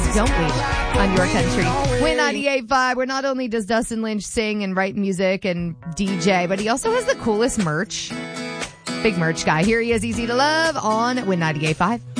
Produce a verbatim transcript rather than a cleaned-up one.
don't we, on your country. Win ninety-eight point five, where not only does Dustin Lynch sing and write music and D J, but he also has the coolest merch. Big merch guy. Here he is, Easy to Love on Win ninety-eight point five.